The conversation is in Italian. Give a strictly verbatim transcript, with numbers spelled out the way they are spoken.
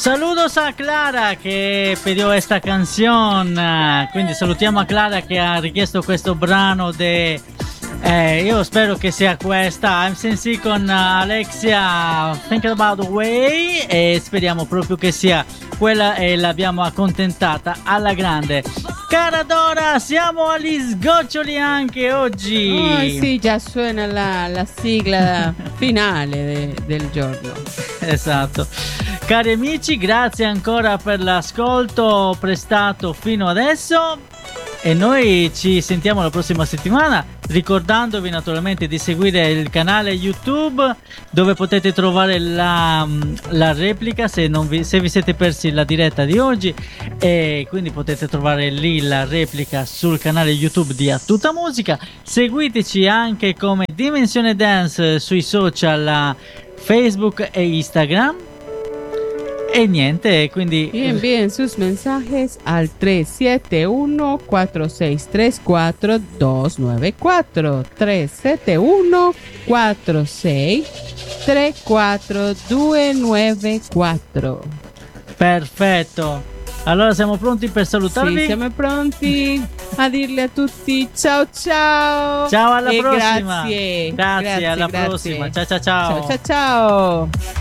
Saludos a Clara che pidió questa canzone, quindi salutiamo a Clara che ha richiesto questo brano de, eh, io spero che sia questa I'm Sensi con Alexia, Thinking About the Way, e speriamo proprio che sia quella e l'abbiamo accontentata alla grande. Cara Dora, siamo agli sgoccioli anche oggi. Oh, sì, già suona la, la sigla finale de, del giorno. Esatto. Cari amici, grazie ancora per l'ascolto prestato fino adesso e noi ci sentiamo la prossima settimana, ricordandovi naturalmente di seguire il canale YouTube dove potete trovare la, la replica se, non vi, se vi siete persi la diretta di oggi, e quindi potete trovare lì la replica sul canale YouTube di A Tutta Musica. Seguiteci anche come Dimensione Dance sui social Facebook e Instagram. E niente, quindi y envíen sus mensajes al tres siete uno cuatro seis tres cuatro dos nueve cuatro tres siete uno cuatro seis tre quattro due nove quattro. Perfetto. Allora siamo pronti per salutarvi? Sì, siamo pronti a dirle a tutti ciao ciao. Ciao, alla e prossima. Grazie. Grazie, grazie alla grazie. prossima. Ciao ciao ciao. Ciao ciao ciao.